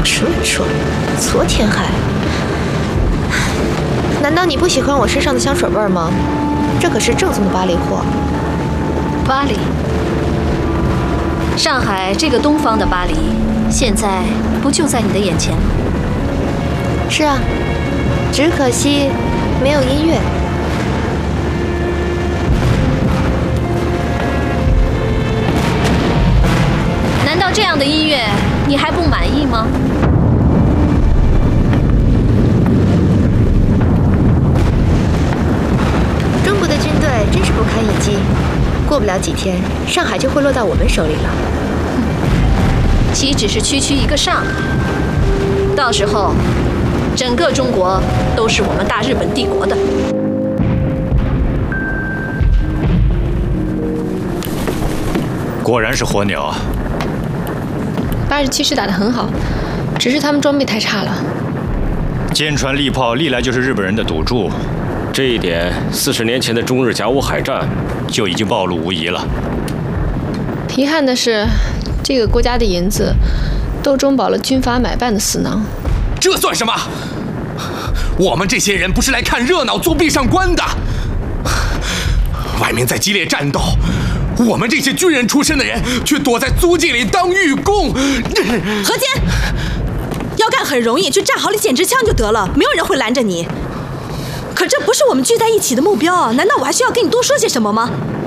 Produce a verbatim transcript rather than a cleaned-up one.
蠢蠢，昨天还……难道你不喜欢我身上的香水味吗？这可是正宗的巴黎货。 巴黎，上海这个东方的巴黎，现在不就在你的眼前吗？ 是啊，只可惜没有音乐。 难道这样的音乐你还不满意吗？ 中国的军队真是不堪一击，过不了几天，上海就会落到我们手里了。 岂只是区区一个上海？到时候，整个中国都是我们大日本帝国的。 果然是火鸟啊！ 八十七师打得很好，只是他们装备太差了。 坚船利炮历来就是日本人的赌注， 这一点四十年前的中日甲午海战就已经暴露无遗了。 遗憾的是，这个国家的银子都中饱了军阀买办的死囊。 这算什么？我们这些人不是来看热闹、作壁上观的。外面在激烈战斗，我们这些军人出身的人却躲在租界里当狱工。 何坚，要干很容易，去战壕里捡支枪就得了，没有人会拦着你。可这不是我们聚在一起的目标，难道我还需要跟你多说些什么吗？